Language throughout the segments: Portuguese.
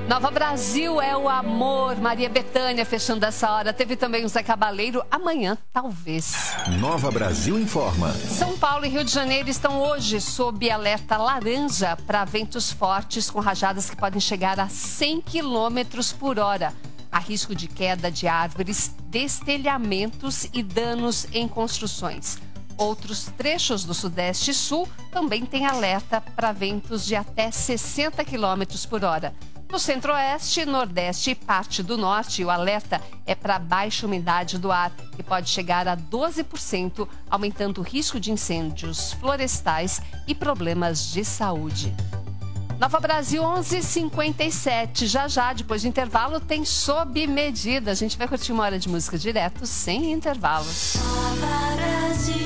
Nova Brasil é o amor. Maria Bethânia fechando essa hora. Teve também o Zé Cabaleiro. Amanhã, talvez. Nova Brasil informa. São Paulo e Rio de Janeiro estão hoje sob alerta laranja para ventos fortes com rajadas que podem chegar a 100 km por hora. Há risco de queda de árvores, destelhamentos e danos em construções. Outros trechos do Sudeste e Sul também têm alerta para ventos de até 60 km por hora. No Centro-Oeste, Nordeste e parte do Norte, o alerta é para baixa umidade do ar, que pode chegar a 12%, aumentando o risco de incêndios florestais e problemas de saúde. Nova Brasil 11h57. Já, depois do intervalo, tem Sob Medida. A gente vai curtir uma hora de música direto, sem intervalos. Nova Brasil.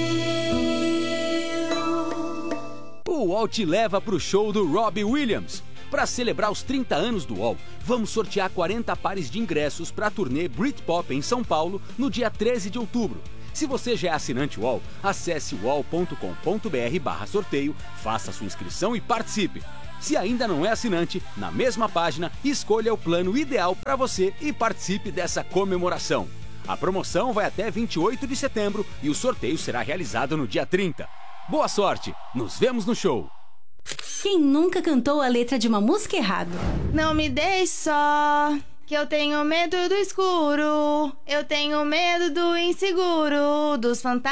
O UOL te leva para o show do Robbie Williams. Para celebrar os 30 anos do UOL, vamos sortear 40 pares de ingressos para a turnê Britpop em São Paulo no dia 13 de outubro. Se você já é assinante UOL, acesse uol.com.br/sorteio, faça sua inscrição e participe. Se ainda não é assinante, na mesma página, escolha o plano ideal para você e participe dessa comemoração. A promoção vai até 28 de setembro e o sorteio será realizado no dia 30. Boa sorte! Nos vemos no show! Quem nunca cantou a letra de uma música errado? Não me deixe só, que eu tenho medo do escuro. Eu tenho medo do inseguro, dos fantasmas.